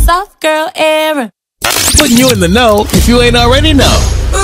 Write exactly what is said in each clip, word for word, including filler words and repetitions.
soft girl era. Putting you in the know if you ain't already know.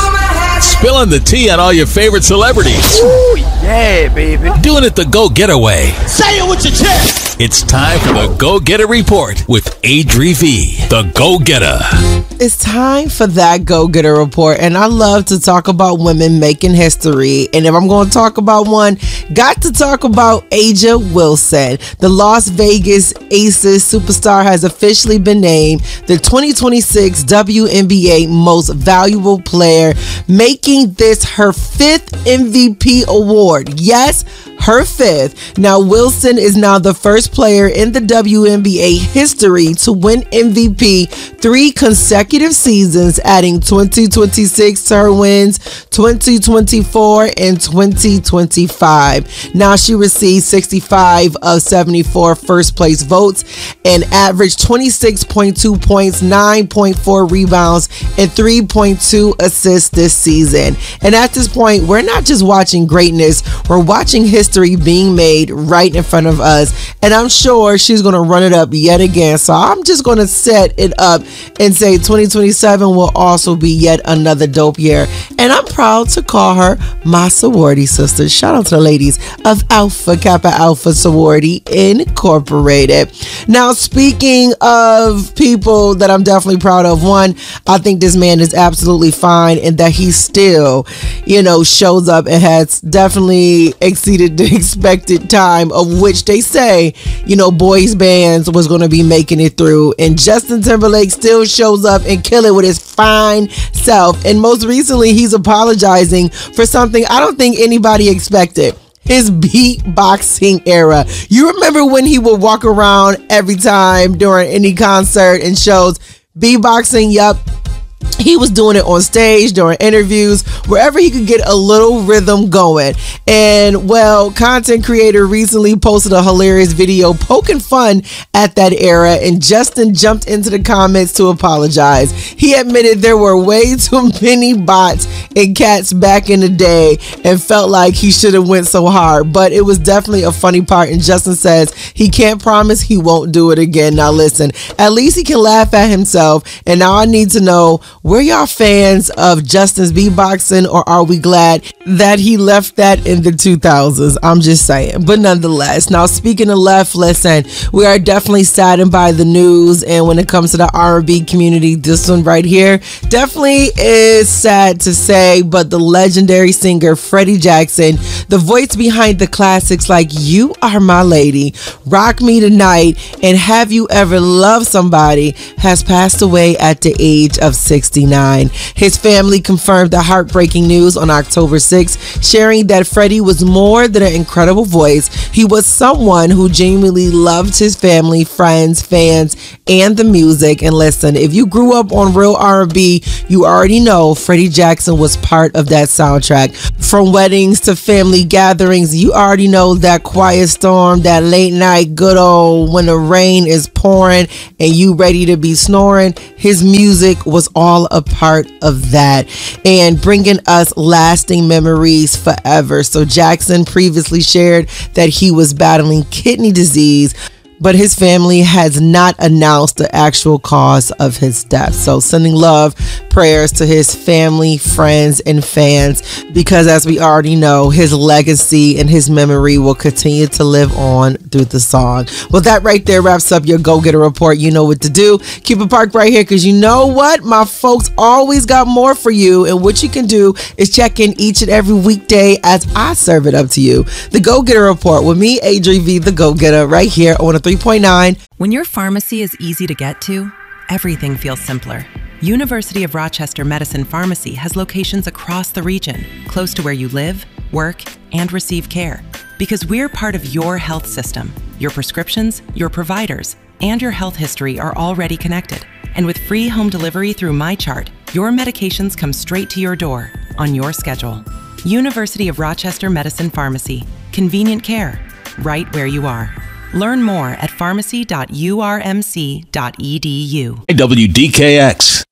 Spilling the tea on all your favorite celebrities. Ooh, yeah, baby. Doing it the go-getter way. Say it with your chest. It's time for the Go-Getter Report with Adri V, the Go-Getter. It's time for that Go-Getter Report, and I love to talk about women making history. And if I'm going to talk about one, got to talk about A'ja Wilson. The Las Vegas Aces superstar has officially been named the twenty twenty-six W N B A Most Valuable Player, making this her fifth M V P award. Yes, her fifth. Now, Wilson is now the first player in the W N B A history to win M V P three consecutive seasons, adding twenty twenty-six to her wins, twenty twenty-four and twenty twenty-five. Now, she received sixty-five of seventy-four first place votes and averaged twenty-six point two points, nine point four rebounds, and three point two assists this season. And at this point, we're not just watching greatness, we're watching history being made right in front of us. And I'm sure she's going to run it up yet again. So I'm just going to set it up and say twenty twenty-seven will also be yet another dope year. And I'm proud to call her my sorority sister. Shout out to the ladies of Alpha Kappa Alpha Sorority Incorporated. Now, speaking of people that I'm definitely proud of, one, I think this man is absolutely fine and that he still, you know, shows up and has definitely exceeded the expected time of which they say, you know, boys bands was going to be making it through. And Justin Timberlake still shows up and kill it with his fine self. And most recently, he's apologizing for something I don't think anybody expected. His beatboxing era. You remember when he would walk around every time during any concert and shows beatboxing? Yup. He was doing it on stage, during interviews, wherever he could get a little rhythm going. And, well, content creator recently posted a hilarious video poking fun at that era, and Justin jumped into the comments to apologize. He admitted there were way too many bots and cats back in the day and felt like he should have went so hard, but it was definitely a funny part. And Justin says he can't promise he won't do it again. Now, listen, at least he can laugh at himself. And now I need to know, were y'all fans of Justin's beatboxing, or are we glad that he left that in the two thousands? I'm just saying. But nonetheless, now speaking of left, listen, we are definitely saddened by the news. And when it comes to the R and B community, this one right here definitely is sad to say, but the legendary singer Freddie Jackson, the voice behind the classics like You Are My Lady, Rock Me Tonight, and Have You Ever Loved Somebody, has passed away at the age of sixty-nine. His family confirmed the heartbreaking news on October sixth, sharing that Freddie was more than an incredible voice. He was someone who genuinely loved his family, friends, fans, and the music. And listen, if you grew up on real R and B, you already know Freddie Jackson was part of that soundtrack. From weddings to family gatherings, you already know that quiet storm, that late night good old when the rain is pouring and you ready to be snoring. His music was all a part of that and bringing us lasting memories forever. So Jackson previously shared that he was battling kidney disease, but his family has not announced the actual cause of his death. So sending love, prayers to his family, friends, and fans, because as we already know, his legacy and his memory will continue to live on through the song. Well, that right there wraps up your Go-Getter Report. You know what to do. Keep it parked right here, because you know what? My folks always got more for you. And what you can do is check in each and every weekday as I serve it up to you. The Go-Getter Report with me, Adri V, the Go-Getter, right here on a three point nine. When your pharmacy is easy to get to, everything feels simpler. University of Rochester Medicine Pharmacy has locations across the region, close to where you live, work, and receive care. Because we're part of your health system, your prescriptions, your providers, and your health history are already connected. And with free home delivery through MyChart, your medications come straight to your door on your schedule. University of Rochester Medicine Pharmacy. Convenient care, right where you are. Learn more at pharmacy dot u r m c dot e d u. W D K X.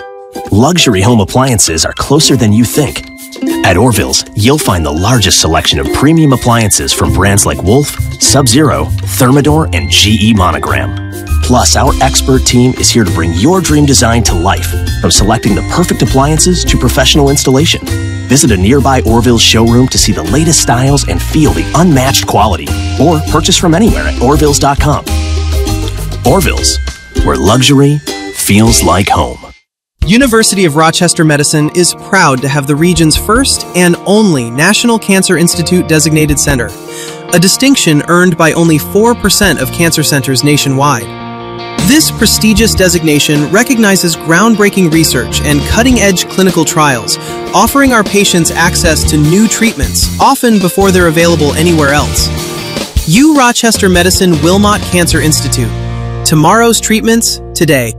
Luxury home appliances are closer than you think. At Orville's, you'll find the largest selection of premium appliances from brands like Wolf, Sub-Zero, Thermador, and G E Monogram. Plus, our expert team is here to bring your dream design to life, from selecting the perfect appliances to professional installation. Visit a nearby Orville's showroom to see the latest styles and feel the unmatched quality, or purchase from anywhere at Orvilles dot com. Orville's, where luxury feels like home. University of Rochester Medicine is proud to have the region's first and only National Cancer Institute designated center, a distinction earned by only four percent of cancer centers nationwide. This prestigious designation recognizes groundbreaking research and cutting-edge clinical trials, offering our patients access to new treatments, often before they're available anywhere else. U Rochester Medicine Wilmot Cancer Institute. Tomorrow's treatments, today.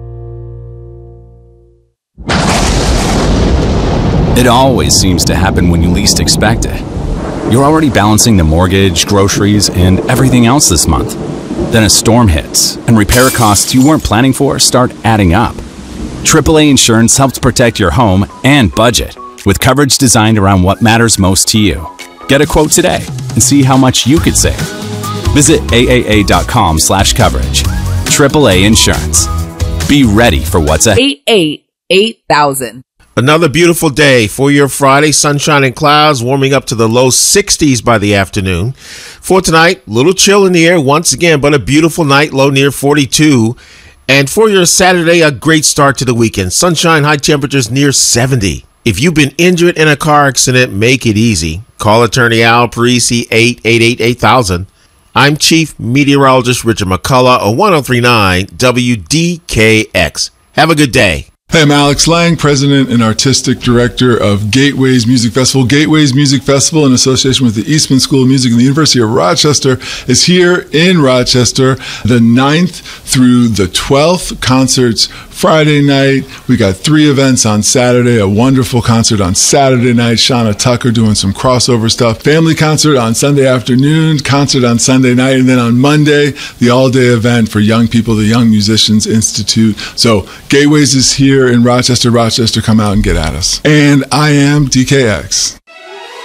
It always seems to happen when you least expect it. You're already balancing the mortgage, groceries, and everything else this month. Then a storm hits, and repair costs you weren't planning for start adding up. triple A Insurance helps protect your home and budget, with coverage designed around what matters most to you. Get a quote today and see how much you could save. Visit A A A dot com slash coverage. triple A Insurance. Be ready for what's ahead. eight eight eight thousand. Another beautiful day for your Friday. Sunshine and clouds warming up to the low sixties by the afternoon. For tonight, little chill in the air once again, but a beautiful night, low near forty-two. And for your Saturday, a great start to the weekend. Sunshine, high temperatures near seventy. If you've been injured in a car accident, make it easy. Call attorney Al Parisi, eight eight eight eight thousand. I'm Chief Meteorologist Richard McCullough of one oh three point nine W D K X. Have a good day. Hey, I'm Alex Lang, President and Artistic Director of Gateways Music Festival. Gateways Music Festival, in association with the Eastman School of Music and the University of Rochester, is here in Rochester the ninth through the twelfth. Concerts Friday night. We got three events on Saturday, a wonderful concert on Saturday night, Shauna Tucker doing some crossover stuff, family concert on Sunday afternoon, concert on Sunday night, and then on Monday, the all-day event for young people, the Young Musicians Institute. So Gateways is here in Rochester. Rochester, come out and get at us. And I am D K X.